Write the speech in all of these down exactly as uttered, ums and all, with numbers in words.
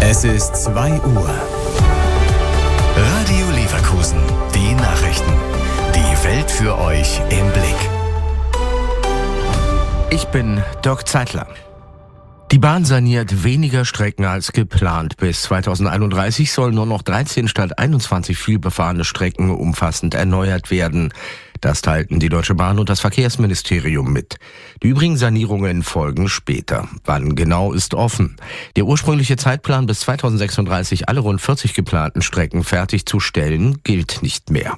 Es ist zwei Uhr. Radio Leverkusen. Die Nachrichten. Die Welt für euch im Blick. Ich bin Dirk Zeitler. Die Bahn saniert weniger Strecken als geplant. Bis zweitausendeinunddreißig sollen nur noch dreizehn statt einundzwanzig vielbefahrene Strecken umfassend erneuert werden. Das teilten die Deutsche Bahn und das Verkehrsministerium mit. Die übrigen Sanierungen folgen später. Wann genau ist offen. Der ursprüngliche Zeitplan, bis zweitausendsechsunddreißig alle rund vierzig geplanten Strecken fertigzustellen, gilt nicht mehr.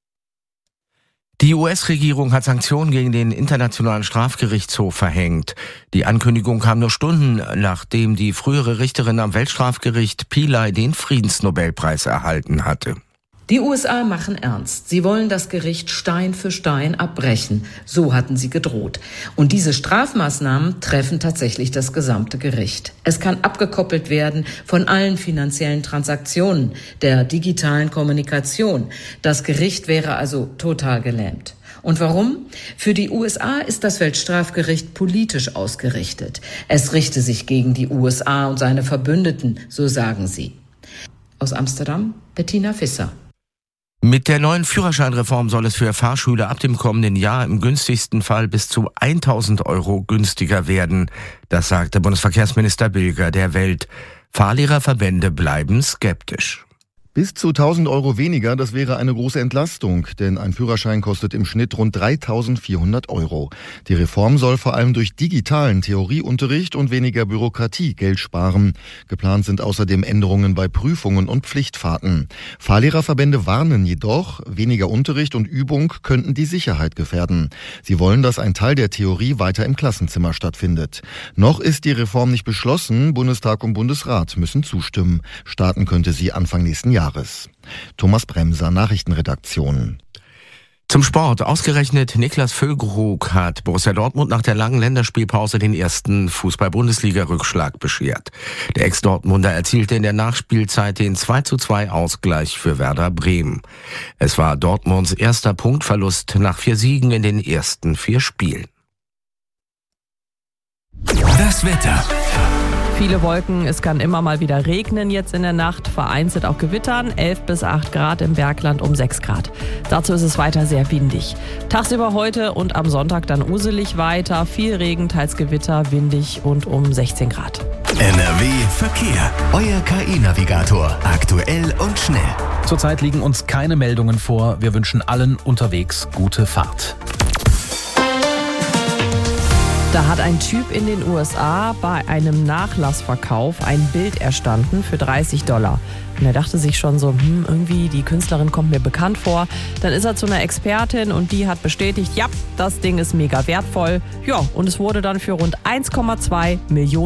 Die U S-Regierung hat Sanktionen gegen den Internationalen Strafgerichtshof verhängt. Die Ankündigung kam nur Stunden, nachdem die frühere Richterin am Weltstrafgericht Pillay den Friedensnobelpreis erhalten hatte. Die U S A machen ernst. Sie wollen das Gericht Stein für Stein abbrechen. So hatten sie gedroht. Und diese Strafmaßnahmen treffen tatsächlich das gesamte Gericht. Es kann abgekoppelt werden von allen finanziellen Transaktionen, der digitalen Kommunikation. Das Gericht wäre also total gelähmt. Und warum? Für die U S A ist das Weltstrafgericht politisch ausgerichtet. Es richte sich gegen die U S A und seine Verbündeten, so sagen sie. Aus Amsterdam, Bettina Visser. Mit der neuen Führerscheinreform soll es für Fahrschüler ab dem kommenden Jahr im günstigsten Fall bis zu tausend Euro günstiger werden. Das sagte Bundesverkehrsminister Bilger der Welt. Fahrlehrerverbände bleiben skeptisch. Bis zu tausend Euro weniger, das wäre eine große Entlastung, denn ein Führerschein kostet im Schnitt rund dreitausendvierhundert Euro. Die Reform soll vor allem durch digitalen Theorieunterricht und weniger Bürokratie Geld sparen. Geplant sind außerdem Änderungen bei Prüfungen und Pflichtfahrten. Fahrlehrerverbände warnen jedoch, weniger Unterricht und Übung könnten die Sicherheit gefährden. Sie wollen, dass ein Teil der Theorie weiter im Klassenzimmer stattfindet. Noch ist die Reform nicht beschlossen, Bundestag und Bundesrat müssen zustimmen. Starten könnte sie Anfang nächsten Jahres. Thomas Bremser, Nachrichtenredaktion. Zum Sport. Ausgerechnet Niklas Füllkrug hat Borussia Dortmund nach der langen Länderspielpause den ersten Fußball-Bundesliga-Rückschlag beschert. Der Ex-Dortmunder erzielte in der Nachspielzeit den zwei zu zwei Ausgleich für Werder Bremen. Es war Dortmunds erster Punktverlust nach vier Siegen in den ersten vier Spielen. Das Wetter. Viele Wolken, es kann immer mal wieder regnen jetzt in der Nacht, vereinzelt auch gewittern, elf bis acht Grad im Bergland, um sechs Grad. Dazu ist es weiter sehr windig. Tagsüber heute und am Sonntag dann uselig weiter, viel Regen, teils Gewitter, windig und um sechzehn Grad. N R W Verkehr, euer K I-Navigator, aktuell und schnell. Zurzeit liegen uns keine Meldungen vor, wir wünschen allen unterwegs gute Fahrt. Da hat ein Typ in den U S A bei einem Nachlassverkauf ein Bild erstanden für dreißig Dollar. Und er dachte sich schon so, hm, irgendwie die Künstlerin kommt mir bekannt vor. Dann ist er zu einer Expertin und die hat bestätigt, ja, das Ding ist mega wertvoll. Ja, und es wurde dann für rund eins Komma zwei Millionen